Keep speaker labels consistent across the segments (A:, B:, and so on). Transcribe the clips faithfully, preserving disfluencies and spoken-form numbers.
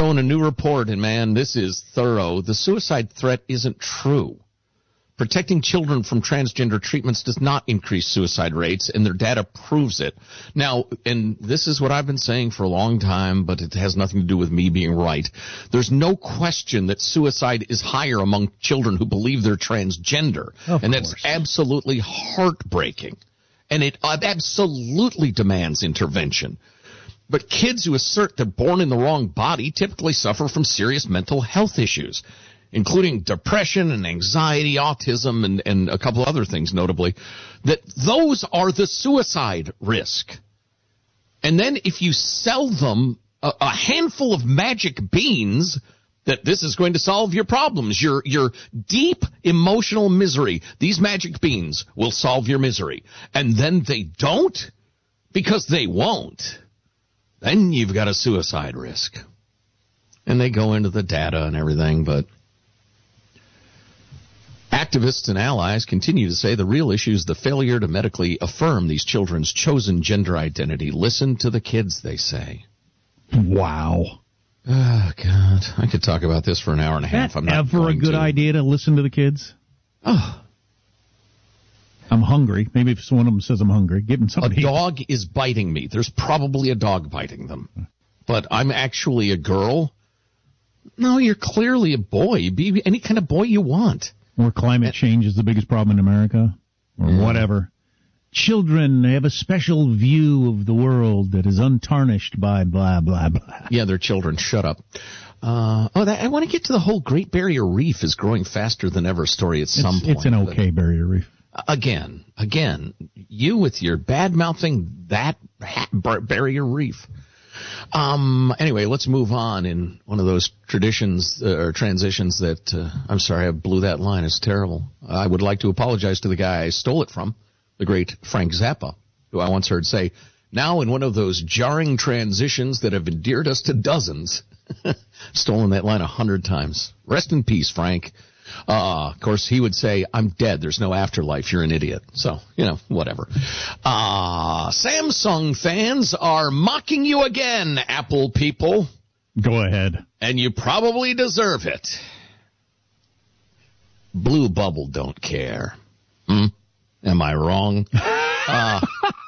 A: shown a new report, and man, this is thorough. The suicide threat isn't true. Protecting children from transgender treatments does not increase suicide rates, and their data proves it. Now, and this is what I've been saying for a long time, but it has nothing to do with me being right. There's no question that suicide is higher among children who believe they're transgender,
B: of
A: and
B: course.
A: that's absolutely heartbreaking, and it absolutely demands intervention. But kids who assert they're born in the wrong body typically suffer from serious mental health issues, including depression and anxiety, autism, and, and a couple other things, notably, that those are the suicide risk. And then if you sell them a, a handful of magic beans, that this is going to solve your problems, your your deep emotional misery, these magic beans will solve your misery, and then they don't, because they won't, then you've got a suicide risk. And they go into the data and everything, but activists and allies continue to say the real issue is the failure to medically affirm these children's chosen gender identity. Listen to the kids, they say.
B: Wow.
A: Oh, God. I could talk about this for an hour and a half.
B: That
A: I'm not
B: ever a
A: going
B: good
A: to.
B: idea to listen to the kids?
A: Oh.
B: I'm hungry. Maybe if one of them says I'm hungry, give them something.
A: A dog is biting me. There's probably a dog biting them. But I'm actually a girl. No, you're clearly a boy. Be any kind of boy you want.
B: Or climate change is the biggest problem in America, or
A: yeah.
B: whatever. Children have a special view of the world that is untarnished by blah, blah, blah.
A: Yeah, they're children. Shut up. Uh, oh, that, I want to get to the whole Great Barrier Reef is growing faster than ever story at some
B: it's,
A: point.
B: It's an okay barrier reef.
A: Again, again, you with your bad-mouthing that barrier reef. Um, anyway, let's move on in one of those traditions uh, or transitions that, uh, I'm sorry, I blew that line. It's terrible. I would like to apologize to the guy I stole it from, the great Frank Zappa, who I once heard say, now in one of those jarring transitions that have endeared us to dozens. Stolen that line a hundred times. Rest in peace, Frank. Uh, of course, he would say, I'm dead. There's no afterlife. You're an idiot. So, you know, whatever. Uh, Samsung fans are mocking you again, Apple people.
B: Go ahead.
A: And you probably deserve it. Blue Bubble don't care. Hmm? Am I wrong? uh,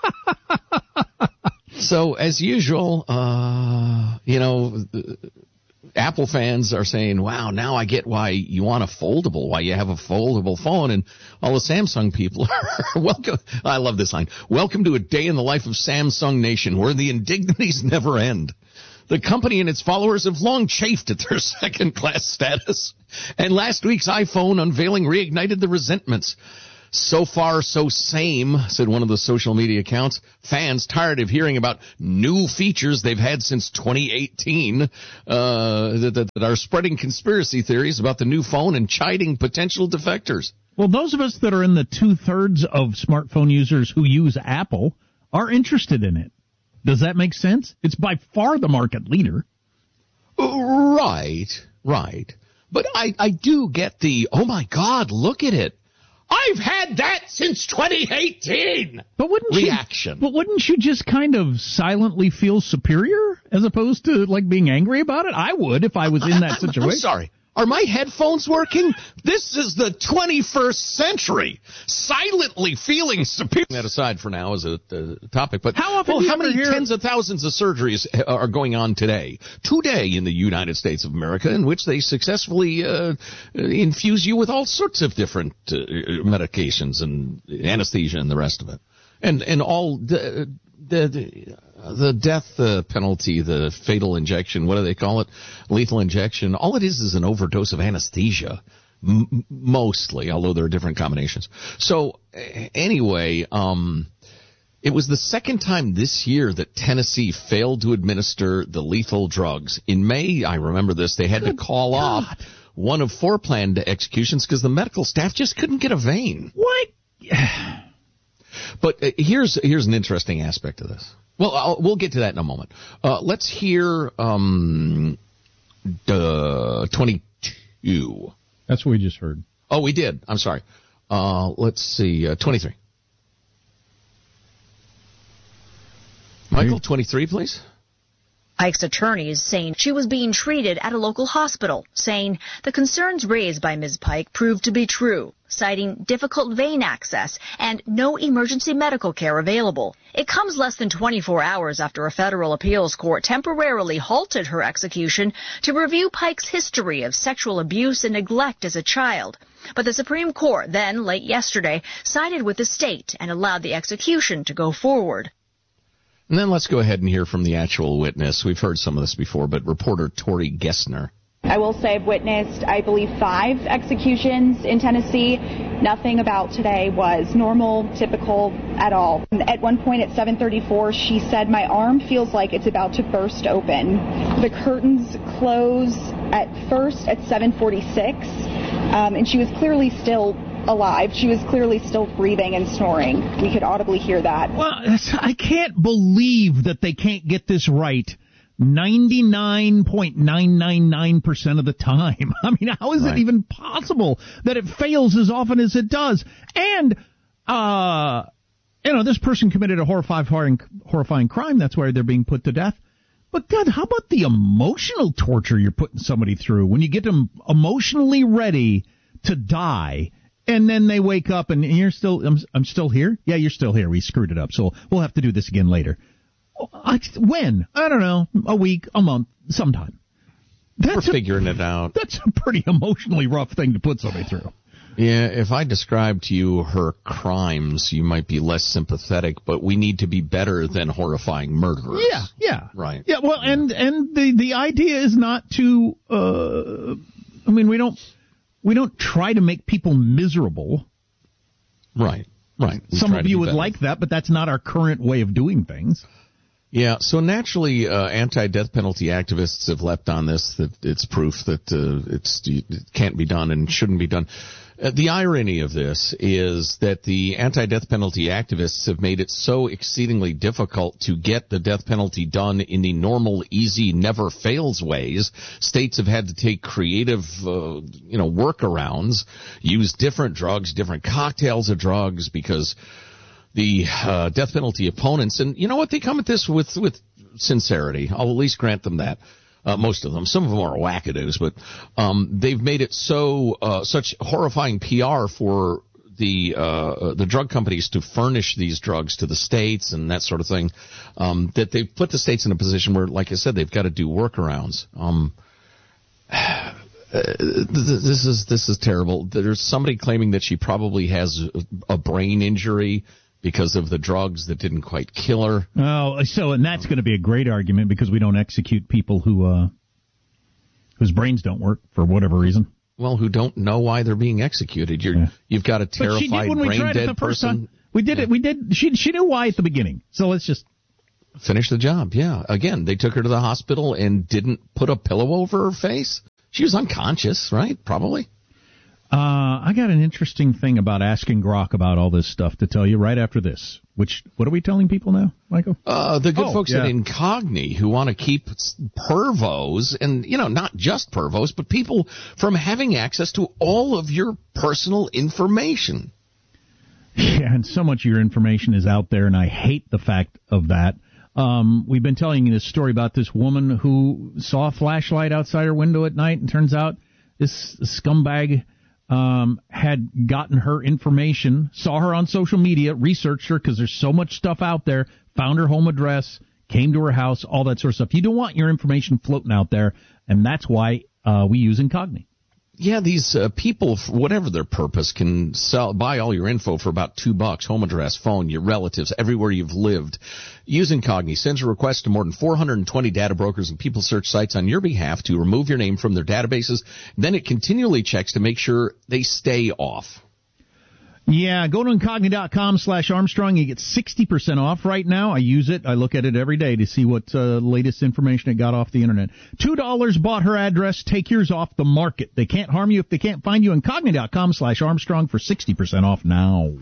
A: so, as usual, uh, you know... Apple fans are saying, wow, now I get why you want a foldable, why you have a foldable phone. And all the Samsung people are welcome. I love this line. Welcome to a day in the life of Samsung Nation where the indignities never end. The company and its followers have long chafed at their second-class status. And last week's iPhone unveiling reignited the resentments. So far, so same, said one of the social media accounts. Fans tired of hearing about new features they've had since twenty eighteen uh, that, that, that are spreading conspiracy theories about the new phone and chiding potential defectors.
B: Well, those of us that are in the two-thirds of smartphone users who use Apple are interested in it. Does that make sense? It's by far the market leader.
A: Right, right. But I, I do get the, oh, my God, look at it. I've had that since twenty eighteen.
B: But wouldn't
A: reaction.
B: You, but wouldn't you just kind of silently feel superior as opposed to like being angry about it? I would if I was in that situation.
A: I'm sorry. Are my headphones working? This is the twenty-first century. Silently feeling superior. That aside for now as a uh, topic, but
B: how often?
A: Well,
B: do you
A: how many
B: hear...
A: tens of thousands of surgeries are going on today? Today in the United States of America, in which they successfully uh, infuse you with all sorts of different uh, medications and anesthesia and the rest of it, and and all the the. the The death uh, penalty, the fatal injection, what do they call it? Lethal injection. All it is is an overdose of anesthesia, m- mostly, although there are different combinations. So anyway, um, it was the second time this year that Tennessee failed to administer the lethal drugs. In May, I remember this, they had
B: Good
A: to call
B: God.
A: off one of four planned executions because the medical staff just couldn't get a vein.
B: What?
A: But uh, here's here's an interesting aspect of this. Well, I'll, we'll get to that in a moment. Uh, let's hear um, the twenty-two.
B: That's what we just heard.
A: Oh, we did. I'm sorry. Uh, let's see. Uh, twenty-three. Michael, twenty-three, please.
C: Pike's attorneys saying she was being treated at a local hospital, saying the concerns raised by Miz Pike proved to be true, citing difficult vein access and no emergency medical care available. It comes less than twenty-four hours after a federal appeals court temporarily halted her execution to review Pike's history of sexual abuse and neglect as a child. But the Supreme Court then, late yesterday, sided with the state and allowed the execution to go forward.
A: And then let's go ahead and hear from the actual witness. We've heard some of this before, but reporter Tori Gessner.
D: I will say I've witnessed, I believe, five executions in Tennessee. Nothing about today was normal, typical at all. At one point at seven thirty-four, she said, "My arm feels like it's about to burst open." The curtains close at first at seven forty-six, um, and she was clearly still alive. She was clearly still breathing and snoring. We could audibly hear that.
B: Well, I can't believe that they can't get this right ninety-nine point nine nine nine percent of the time. I mean, how is right. it even possible that it fails as often as it does? And, uh, you know, this person committed a horrifying, horrifying crime. That's why they're being put to death. But, God, how about the emotional torture you're putting somebody through when you get them emotionally ready to die? And then they wake up and you're still, I'm, I'm still here? Yeah, you're still here. We screwed it up. So we'll have to do this again later. I, when? I don't know. A week, a month, sometime. That's
A: We're figuring a, it out.
B: That's a pretty emotionally rough thing to put somebody through.
A: Yeah, if I described to you her crimes, you might be less sympathetic, but we need to be better than horrifying murderers.
B: Yeah, yeah.
A: Right.
B: Yeah, well, yeah. and and the, the idea is not to, uh, I mean, we don't, we don't try to make people miserable.
A: Right, right. We
B: Some of you would
A: better.
B: like that, but that's not our current way of doing things.
A: Yeah, so naturally, uh, anti-death penalty activists have leapt on this, that it's proof that uh, it's, it can't be done and shouldn't be done. Uh, the irony of this is that the anti-death penalty activists have made it so exceedingly difficult to get the death penalty done in the normal, easy, never fails ways. States have had to take creative, uh, you know, workarounds, use different drugs, different cocktails of drugs, because the uh, death penalty opponents, and you know what, they come at this with with sincerity. I'll at least grant them that. Uh, most of them, some of them are wackadoos, but um, they've made it so uh, such horrifying P R for the uh, the drug companies to furnish these drugs to the states and that sort of thing, um, that they've put the states in a position where, like I said, they've got to do workarounds. Um, this is this is terrible. There's somebody claiming that she probably has a brain injury because of the drugs that didn't quite kill her.
B: Oh, so, and that's going to be a great argument because we don't execute people who, uh, whose brains don't work for whatever reason.
A: Well, who don't know why they're being executed. You're, yeah. You've got a terrified, brain-dead person.
B: We did yeah. it, we did, she, she knew why at the beginning. So let's just
A: finish the job, yeah. Again, they took her to the hospital and didn't put a pillow over her face. She was unconscious, right? Probably.
B: Uh, I got an interesting thing about asking Grok about all this stuff to tell you right after this. Which, what are we telling people now, Michael?
A: Uh, the good
B: oh,
A: folks
B: yeah.
A: at Incogni who want to keep pervos, and, you know, not just pervos, but people from having access to all of your personal information.
B: Yeah, and so much of your information is out there, and I hate the fact of that. Um, we've been telling you this story about this woman who saw a flashlight outside her window at night, and turns out this scumbag Um, had gotten her information, saw her on social media, researched her because there's so much stuff out there, found her home address, came to her house, all that sort of stuff. You don't want your information floating out there, and that's why uh, we use Incogni.
A: Yeah, these uh, people, for whatever their purpose, can sell, buy all your info for about two bucks, home address, phone, your relatives, everywhere you've lived. Use Incogni. Sends a request to more than four hundred twenty data brokers and people search sites on your behalf to remove your name from their databases. Then it continually checks to make sure they stay off.
B: Yeah, go to Incogni.com slash Armstrong. You get sixty percent off right now. I use it. I look at it every day to see what uh, latest information it got off the Internet. two dollars bought her address. Take yours off the market. They can't harm you if they can't find you. Incogni.com slash Armstrong for sixty percent off now.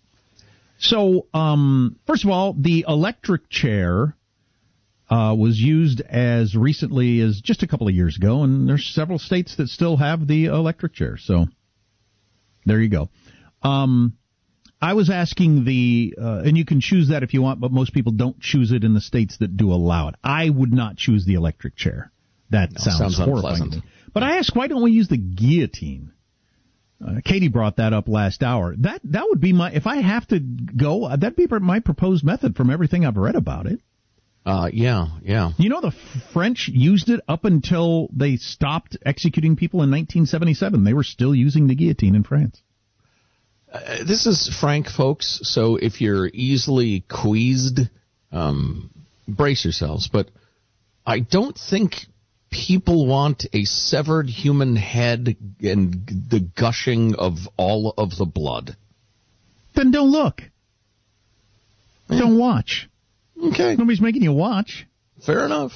B: So, um, first of all, the electric chair uh, was used as recently as just a couple of years ago, and there's several states that still have the electric chair. So, there you go. Um, I was asking the, uh, and you can choose that if you want, but most people don't choose it in the states that do allow it. I would not choose the electric chair. That no, sounds, sounds horrifying to me. But I asked, why don't we use the guillotine? Uh, Katie brought that up last hour. That that would be my, if I have to go, uh, that'd be my proposed method from everything I've read about it.
A: Uh, yeah, yeah.
B: You know, the French used it up until they stopped executing people in nineteen seventy-seven. They were still using the guillotine in France.
A: Uh, this is Frank, folks, so if you're easily queased, um, brace yourselves. But I don't think people want a severed human head and the gushing of all of the blood.
B: Then don't look. Yeah. Don't watch.
A: Okay.
B: Nobody's making you watch.
A: Fair enough.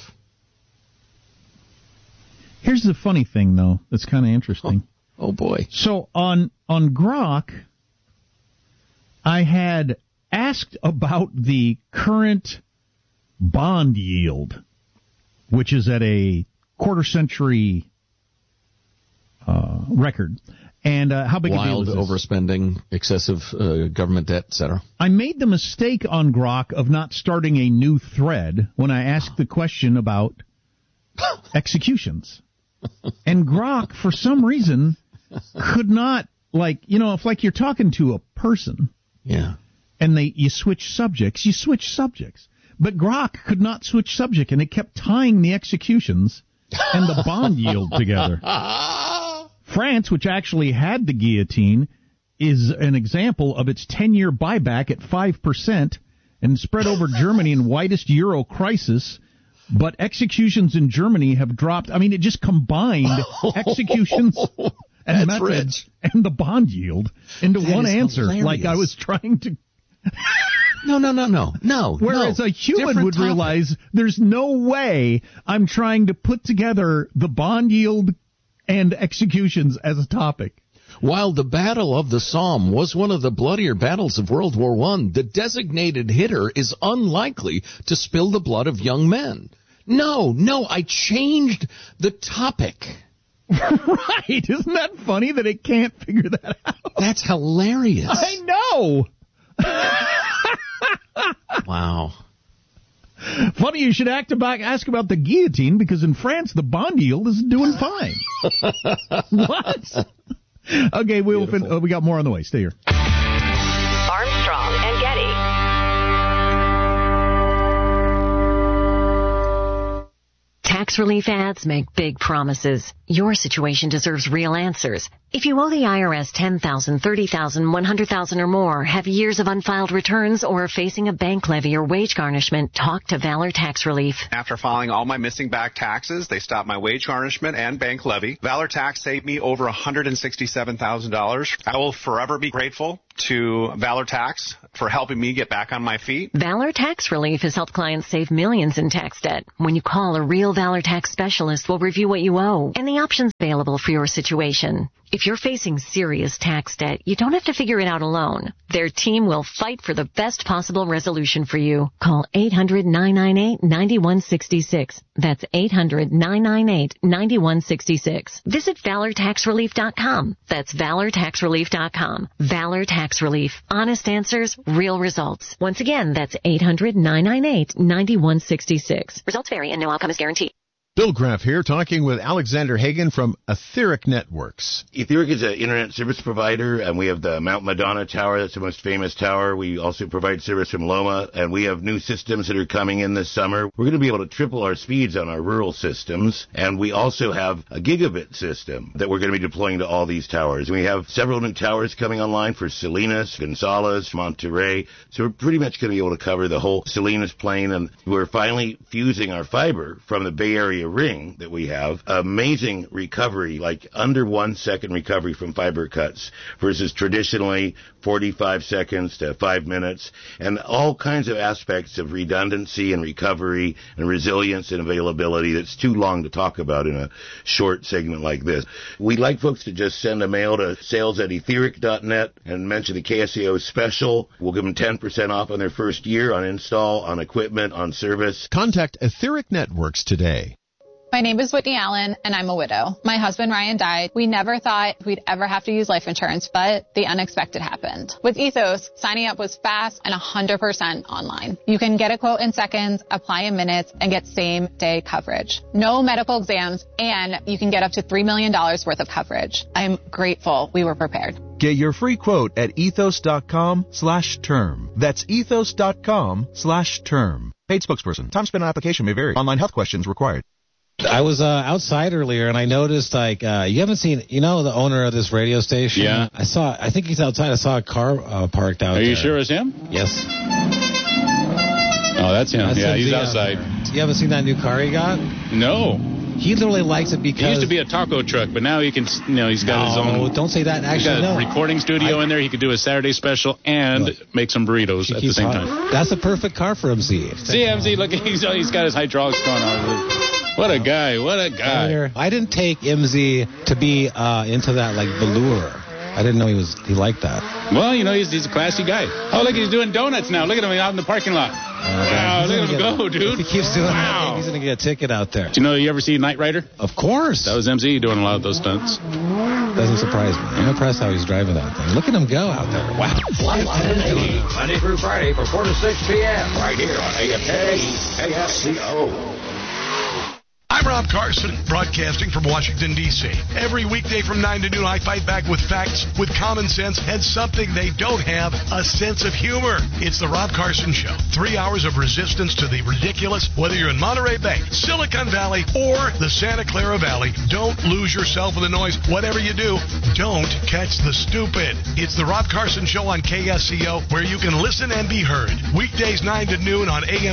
B: Here's the funny thing, though, that's kind of interesting.
A: Oh, oh, boy.
B: So on on Grok, I had asked about the current bond yield, which is at a quarter century uh, record. And uh, how big
A: Wild
B: a deal is this?
A: Overspending, excessive uh, government debt, et cetera.
B: I made the mistake on Grok of not starting a new thread when I asked the question about executions. And Grok, for some reason, could not, like, you know, if like you're talking to a person,
A: yeah,
B: and they you switch subjects, you switch subjects. But Grok could not switch subject, and it kept tying the executions and the bond yield together. France, which actually had the guillotine, is an example of its ten-year buyback at five percent and spread over Germany in widest euro crisis. But executions in Germany have dropped. I mean, it just combined executions and methods
A: rich.
B: and the bond yield into
A: that
B: one answer.
A: Hilarious.
B: Like I was trying to...
A: No, no, no, no, no.
B: Whereas
A: no.
B: a human
A: Different
B: would
A: topic.
B: realize there's no way I'm trying to put together the bond yield and executions as a topic.
E: While the Battle of the Somme was one of the bloodier battles of World War One, the designated hitter is unlikely to spill the blood of young men. No, no, I changed the topic.
B: Right. Isn't that funny that it can't figure that out?
E: That's hilarious.
B: I know.
E: Wow.
B: Funny you should act about, ask about the guillotine, because in France the bond yield is doing fine. What? Okay, we'll fin- uh, we got more on the way. Stay here.
F: Armstrong and Getty. Tax relief ads make big promises. Your situation deserves real answers. If you owe the I R S ten thousand dollars, thirty thousand dollars, one hundred thousand dollars or more, have years of unfiled returns, or are facing a bank levy or wage garnishment, talk to Valor Tax Relief.
G: After filing all my missing back taxes, they stopped my wage garnishment and bank levy. Valor Tax saved me over one hundred sixty-seven thousand dollars. I will forever be grateful to Valor Tax for helping me get back on my feet.
F: Valor Tax Relief has helped clients save millions in tax debt. When you call, a real Valor Tax specialist will review what you owe and the options available for your situation. If you're facing serious tax debt, you don't have to figure it out alone. Their team will fight for the best possible resolution for you. Call eight hundred, nine nine eight, nine one six six. That's eight hundred, nine nine eight, nine one six six. Visit valor tax relief dot com. That's valor tax relief dot com. Valor Tax Relief. Honest answers, real results. Once again, that's eight hundred, nine nine eight, nine one six six. Results vary and no outcome is guaranteed.
H: Bill Graff here, talking with Alexander Hagen from Etheric Networks.
I: Etheric is an internet service provider, and we have the Mount Madonna Tower. That's the most famous tower. We also provide service from Loma, and we have new systems that are coming in this summer. We're going to be able to triple our speeds on our rural systems, and we also have a gigabit system that we're going to be deploying to all these towers. We have several new towers coming online for Salinas, Gonzales, Monterey, so we're pretty much going to be able to cover the whole Salinas plain, and we're finally fusing our fiber from the Bay Area ring that we have. Amazing recovery, like under one second recovery from fiber cuts versus traditionally forty-five seconds to five minutes, and all kinds of aspects of redundancy and recovery and resilience and availability that's too long to talk about in a short segment like this. We'd like folks to just send a mail to sales at etheric dot net and mention the K S A O special. We'll give them ten percent off on their first year on install, on equipment, on service.
H: Contact Etheric Networks today.
J: My name is Whitney Allen, and I'm a widow. My husband, Ryan, died. We never thought we'd ever have to use life insurance, but the unexpected happened. With Ethos, signing up was fast and one hundred percent online. You can get a quote in seconds, apply in minutes, and get same-day coverage. No medical exams, and you can get up to three million dollars worth of coverage. I'm grateful we were prepared.
K: Get your free quote at ethos.com slash term. That's ethos.com slash term. Paid spokesperson. Time spent on application may vary. Online health questions required.
L: I was uh, outside earlier, and I noticed, like, uh, you haven't seen, you know, the owner of this radio station?
M: Yeah.
L: I saw, I think he's outside. I saw a car uh, parked out
M: Are
L: there.
M: you sure it's him?
L: Yes.
M: Oh, that's him.
L: That's
M: yeah,
L: him.
M: he's
L: Yeah.
M: outside.
L: You haven't seen that new car he got?
M: No.
L: He literally likes it because...
M: He used to be a taco truck, but now he can, you know, he's got
L: no,
M: his own...
L: don't say that. Actually,
M: he's got
L: no.
M: a recording studio
L: I,
M: in there. He could do a Saturday special and
L: look,
M: make some burritos at the same
L: hot.
M: time.
L: That's a perfect car for M Z.
M: See, M Z, look, he's, he's got his hydraulics going on. What a guy. What a guy.
L: I didn't take M Z to be uh, into that, like, velour. I didn't know he was he liked that.
M: Well, you know, he's, he's a classy guy. Oh, look, he's doing donuts now. Look at him out in the parking lot. Wow, look at him go, dude.
L: If he keeps doing
M: wow.
L: that, he's going to get a ticket out there.
M: Do you know, you ever see Knight Rider?
L: Of course.
M: That was M Z doing a lot of those stunts.
L: Doesn't surprise me. I'm impressed how he's driving that thing. Look at him go out there. Wow.
N: one eighty, Monday through Friday from four to six p.m. right here on A M K K S C O.
O: I'm Rob Carson, broadcasting from Washington, D C Every weekday from nine to noon, I fight back with facts, with common sense, and something they don't have, a sense of humor. It's the Rob Carson Show. Three hours of resistance to the ridiculous, whether you're in Monterey Bay, Silicon Valley, or the Santa Clara Valley. Don't lose yourself in the noise. Whatever you do, don't catch the stupid. It's the Rob Carson Show on K S C O, where you can listen and be heard. Weekdays nine to noon on A M